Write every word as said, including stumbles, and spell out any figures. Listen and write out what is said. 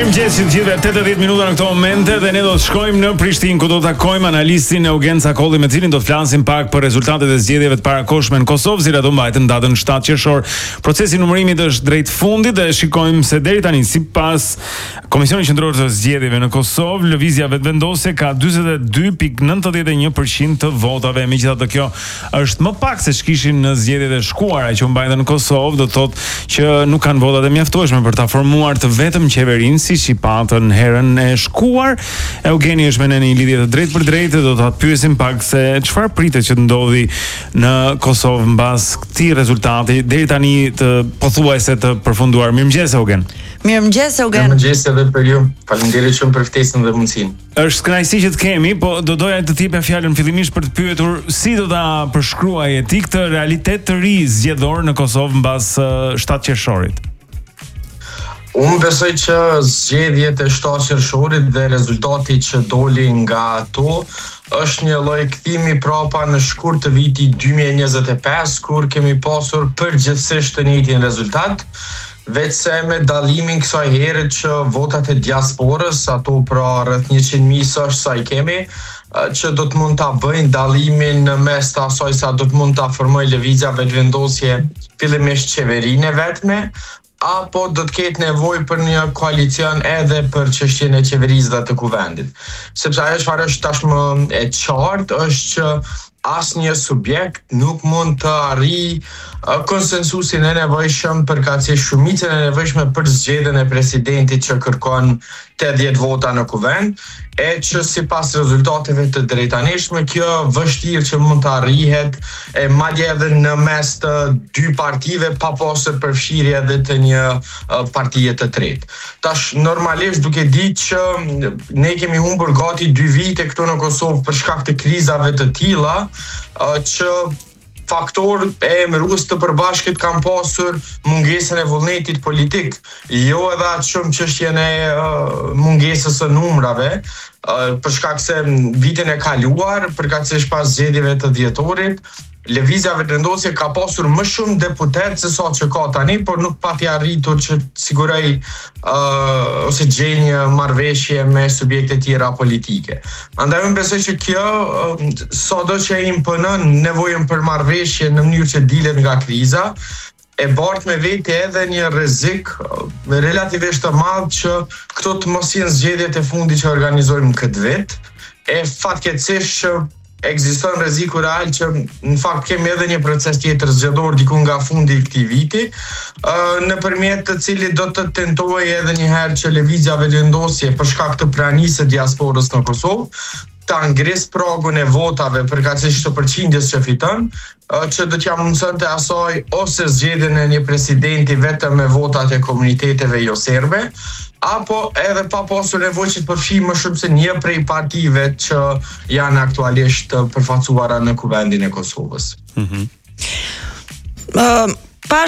Mirëmëngjes, të gjithëve, tetëdhjetë minuta në këto momente dhe ne do të shkojmë në Prishtinë ku do të takojmë analistin Eugen Cakolli me cilin do të flasim pak për rezultatet e zgjedhjeve të parakohshme në Kosovë, cilat do mbajten datën shtatë qershor. Procesi i numërimit është drejt fundit dhe shikojmë se deri tani sipas Komisionit Qendror të Zgjedhjeve në Kosovë, lëvizja vetëvendosje ka dyzet e dy pikë nëntëdhjetë e një përqind të votave. Megjithatë kjo është më pak se ç'kishin në zgjedhjet e shkuara që u mbajtën në Kosovë, do të thotë që nuk kanë votat e mjaftueshme për ta formuar të vetëm qeverinë siç i patën herën e shkuar. Eugeni është me ne në një lidhje të drejtë për drejtë, do ta pyesim pak se çfarë pritet që të ndodhi në Kosovë mbas këtij rezultati deri tani të pothuajse të përfunduar. Mirëmëngjes Eugen. Mirëmëngjes Eugen. Mirëmëngjes edhe për ju. Faleminderit shumë për ftesën dhe mundësinë. Është kënaqësi që të kemi, po do doja të të jepja fjalën fillimisht për të pyetur si do ta përshkruaje ti këtë realitet të ri zgjedhor në Kosovë mbas shtatë qershorit. Unë besoj që zgjedhjet e shtatë qershorit dhe rezultati që doli nga ato është një lloj kthimi prapa në shkurt të vitit dy mijë e njëzet e pesë, kur kemi pasur përgjithsisht të njëjtin rezultat, veçse me dallimin kësaj here që votat e diasporës, ato pra rreth njëqind mijë sa sa i kemi, që do të mund ta bëjnë dallimin në mes të asaj sa do të mund ta formojë lëvizja vetëvendosje fillimisht qeverinë vetme, apo do të ketë nevojë për një koalicion edhe për çështjen e qeverisë dhe të kuvendit. Sepse ajo çfarë është tashmë e qartë është që asnjë subjekt nuk mund të arrijë uh, konsensusin e nevojshëm përkatëse shumicën e nevojshme për zgjedhjen e presidentit që kërkon tetëdhjetë vota në kuvend, e që sipas rezultateve të drejtanishme kjo vështirë që mund të arrihet e madje edhe në mes të dy partive pa pasur përfshirje edhe të një uh, partie të tretë. Tash normalisht duke ditë që ne kemi humbur gati dy vite këtu në Kosovë për shkak të krizave të tilla, uh, që faktor e emërues të përbashkët kanë pasur mungesën e vullnetit politik, jo edhe atë shumë çështjen e uh, mungesës së numrave, uh, për shkak se vitin e kaluar, përkatësisht pas zgjedhjeve të dhjetorit, lëvizja vetëvendosje ka pasur më shumë deputet se sa që ka tani, por nuk pati arritur që siguroj uh, ose gjej një marrëveshje me subjekte tjera politike. Andaj unë besoj që kjo uh, sado që imponon nevojën për marrëveshje në mënyrë që dilet nga kriza, e bart me vete edhe një rrezik uh, relativisht të madh që këto të mos jenë zgjedhjet e fundit që organizojmë këtë vit, e fatkeqësisht që ekziston rreziku real që në fakt kemi edhe një proces tjetër zgjedhor diku nga fundi i këtij viti, uh, nëpërmjet të cilit do të tentojë edhe një herë që lëvizja vetëvendosje për shkak të pranisë së diasporës në Kosovë ta ngris pragun e votave përkatësisht të përqindjes që fiton, uh, që do t'ja mundsonte asaj ose zgjedhjen e një presidenti vetëm me votat e komuniteteve jo serbe, apo edhe pa pasur nevojë që të përfshijë më shumë se një prej partive që janë aktualisht përfaqësuara në kuvendin e Kosovës. Mhm. Uh,